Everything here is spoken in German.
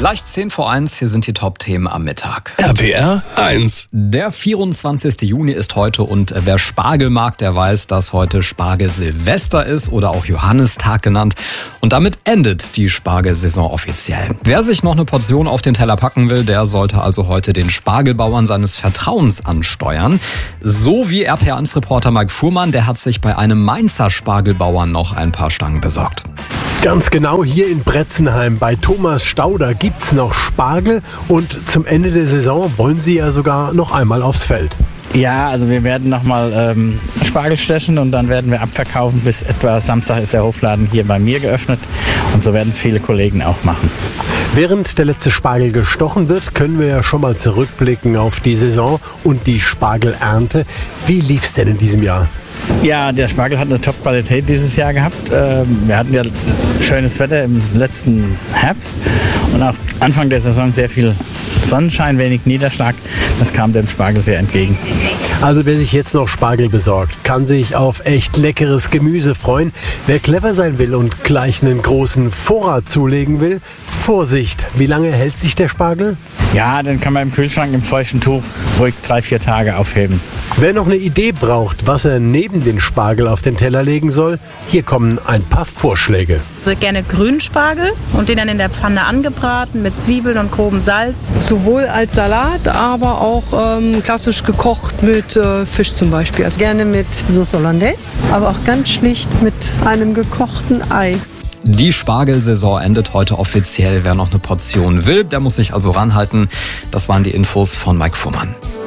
Gleich 10:01, hier sind die Top-Themen am Mittag. RPR 1. Der 24. Juni ist heute und wer Spargel mag, der weiß, dass heute Spargel-Silvester ist oder auch Johannistag genannt. Und damit endet die Spargelsaison offiziell. Wer sich noch eine Portion auf den Teller packen will, der sollte also heute den Spargelbauern seines Vertrauens ansteuern. So wie RPR1-Reporter Mike Fuhrmann, der hat sich bei einem Mainzer Spargelbauern noch ein paar Stangen besorgt. Ganz genau, hier in Bretzenheim bei Thomas Stauder gibt's noch Spargel und zum Ende der Saison wollen sie ja sogar noch einmal aufs Feld. Ja, also wir werden nochmal Spargel stechen und dann werden wir abverkaufen. Bis etwa Samstag ist der Hofladen hier bei mir geöffnet und so werden es viele Kollegen auch machen. Während der letzte Spargel gestochen wird, können wir ja schon mal zurückblicken auf die Saison und die Spargelernte. Wie lief's denn in diesem Jahr? Ja, der Spargel hat eine Top-Qualität dieses Jahr gehabt. Wir hatten ja schönes Wetter im letzten Herbst und auch Anfang der Saison sehr viel Sonnenschein, wenig Niederschlag. Das kam dem Spargel sehr entgegen. Also wer sich jetzt noch Spargel besorgt, kann sich auf echt leckeres Gemüse freuen. Wer clever sein will und gleich einen großen Vorrat zulegen will, Vorsicht, wie lange hält sich der Spargel? Ja, den kann man im Kühlschrank im feuchten Tuch ruhig 3-4 Tage aufheben. Wer noch eine Idee braucht, was er neben den Spargel auf den Teller legen soll, hier kommen ein paar Vorschläge. Also gerne Grünspargel und den dann in der Pfanne angebraten mit Zwiebeln und grobem Salz. Sowohl als Salat, aber auch klassisch gekocht mit Fisch zum Beispiel. Also gerne mit Sauce Hollandaise, aber auch ganz schlicht mit einem gekochten Ei. Die Spargelsaison endet heute offiziell. Wer noch eine Portion will, der muss sich also ranhalten. Das waren die Infos von Mike Fuhrmann.